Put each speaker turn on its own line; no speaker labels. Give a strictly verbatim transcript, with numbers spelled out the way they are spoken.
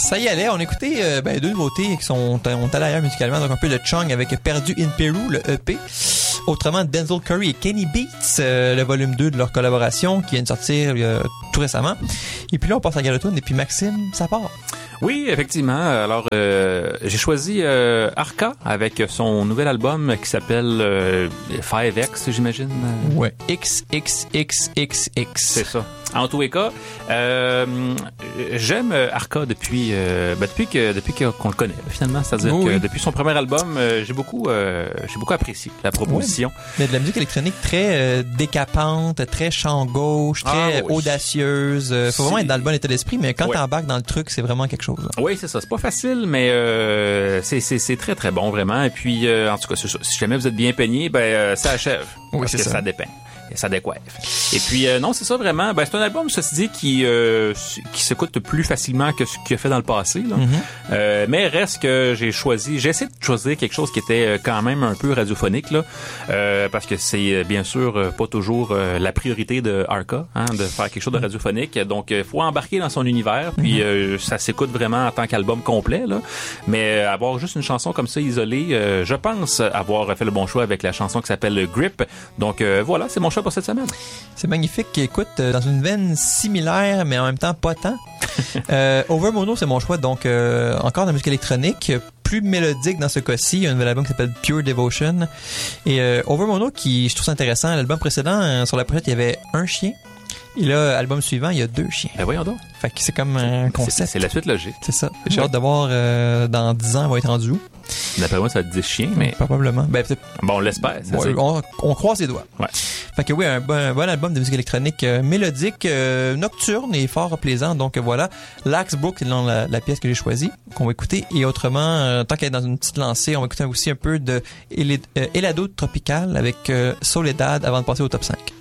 ça y allait. On écoutait euh, ben, deux nouveautés qui sont on allait ailleurs musicalement. Donc un peu de Chung avec Perdu in Peru, le E P. Autrement, Denzel Curry et Kenny Beats, euh, le volume deux de leur collaboration qui vient de sortir euh, tout récemment. Et puis là, on passe à Galatoune et puis Maxime, ça part.
Oui, effectivement. Alors, euh, j'ai choisi euh, Arca avec son nouvel album qui s'appelle euh, cinq X, j'imagine.
Ouais. X X X X X.
C'est ça. En tous les cas, euh, j'aime Arca depuis euh, ben depuis que depuis qu'on le connaît finalement, c'est-à-dire oui. que depuis son premier album, euh, j'ai beaucoup euh, j'ai beaucoup apprécié la proposition.
Oui. Mais de la musique électronique très euh, décapante, très champ gauche, très ah, oui. audacieuse. Faut si... vraiment être dans le bon état d'esprit, mais quand oui. t'embarques dans le truc, c'est vraiment quelque chose. Là.
Oui, c'est ça. C'est pas facile, mais euh, c'est c'est c'est très très bon vraiment. Et puis euh, en tout cas, c'est ça. Si jamais vous êtes bien peigné, ben euh, ça achève.
Oui,
parce
c'est
que
ça.
ça dépeint. Ça décoiffe. Et puis euh, non, c'est ça vraiment. Ben c'est un album, ceci dit, qui euh, qui s'écoute plus facilement que ce qu'il a fait dans le passé. Là. Mm-hmm. Euh, mais reste que j'ai choisi, j'ai essayé de choisir quelque chose qui était quand même un peu radiophonique là, euh, parce que c'est bien sûr pas toujours euh, la priorité de Arca, hein, de faire quelque chose de radiophonique. Donc il faut embarquer dans son univers. Puis mm-hmm. euh, ça s'écoute vraiment en tant qu'album complet là. Mais euh, avoir juste une chanson comme ça isolée, euh, je pense avoir fait le bon choix avec la chanson qui s'appelle Grip. Donc euh, voilà, c'est mon choix pour cette semaine.
C'est magnifique. Écoute, euh, dans une veine similaire, mais en même temps pas tant. euh, Overmono, c'est mon choix. Donc, euh, encore de la musique électronique, plus mélodique dans ce cas-ci. Il y a un nouvel album qui s'appelle Pure Devotion. Et euh, Overmono, qui je trouve ça intéressant. L'album précédent, euh, sur la pochette, il y avait un chien. Et là, album suivant, il y a deux chiens.
Ben voyons donc.
Fait que c'est comme un concept.
C'est, c'est la suite logique.
C'est ça. J'ai hâte de voir euh, dans dix ans, on va être rendu où.
D'après moi, ça va être dix chiens, mais...
Probablement. Ben, peut-être...
Bon, on l'espère. Ça
ouais, on, on croise les doigts.
Ouais.
Fait que oui, un bon, un bon album de musique électronique euh, mélodique, euh, nocturne et fort plaisant. Donc euh, voilà, Laxbrook, c'est la, la pièce que j'ai choisie, qu'on va écouter. Et autrement, euh, tant qu'elle est dans une petite lancée, on va écouter aussi un peu de Helado Tropical avec euh, Soledad avant de passer au top cinq.